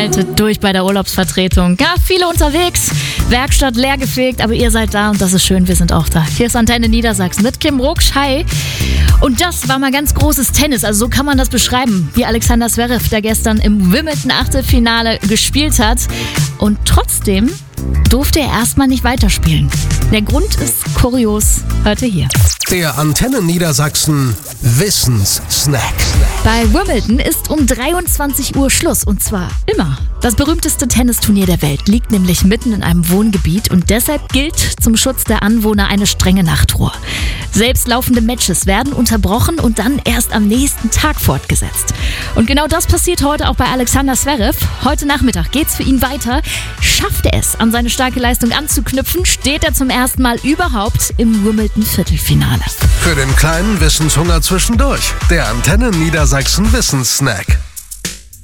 haltet durch bei der Urlaubsvertretung. Ja, viele unterwegs, Werkstatt leer gefegt, aber ihr seid da und das ist schön, wir sind auch da. Hier ist Antenne Niedersachsen mit Kim Ruksch. Hi. Und das war mal ganz großes Tennis, also so kann man das beschreiben, wie Alexander Zverev, der gestern im Wimbledon-Achtelfinale gespielt hat. Und trotzdem durfte er erstmal nicht weiterspielen. Der Grund ist kurios. Hört ihr hier. Der Antenne Niedersachsen Wissenssnack. Bei Wimbledon ist um 23 Uhr Schluss und zwar immer. Das berühmteste Tennisturnier der Welt liegt nämlich mitten in einem Wohngebiet und deshalb gilt zum Schutz der Anwohner eine strenge Nachtruhe. Selbst laufende Matches werden unterbrochen und dann erst am nächsten Tag fortgesetzt. Und genau das passiert heute auch bei Alexander Zverev. Heute Nachmittag geht's für ihn weiter. Schafft er es, an seine starke Leistung anzuknüpfen, steht er zum ersten Mal überhaupt im Wimbledon-Viertelfinale. Für den kleinen Wissenshunger zwischendurch. Der Antenne Niedersachsen Wissenssnack.